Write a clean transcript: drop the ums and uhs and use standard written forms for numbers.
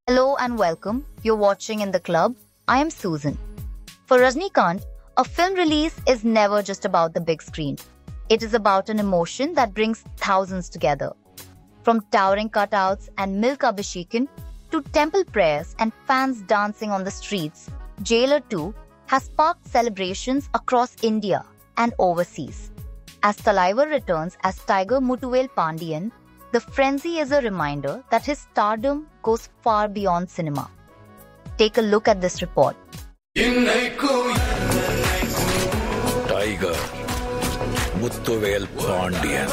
Hello and welcome. You're watching In the Club. I am Susan. For Rajnikant, a film release is never just about the big screen. It is about an emotion that brings thousands together. From towering cutouts and milk abhishekan to temple prayers and fans dancing on the streets, Jailer 2 has sparked celebrations across India and overseas. As Talaivar returns as Tiger Muthuvel Pandian, the frenzy is a reminder that his stardom goes far beyond cinema. Take a look at this report. Tiger Muthuvel Pandian.